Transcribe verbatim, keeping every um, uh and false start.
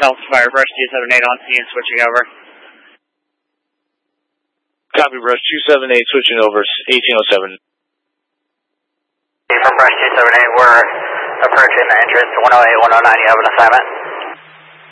Delta Fire, Brush two seven eight on scene, switching over. Copy, Brush two seven eight, switching over, eighteen oh seven. From Brush two seven eight, we're approaching the entrance one oh eight, one oh nine, you have an assignment?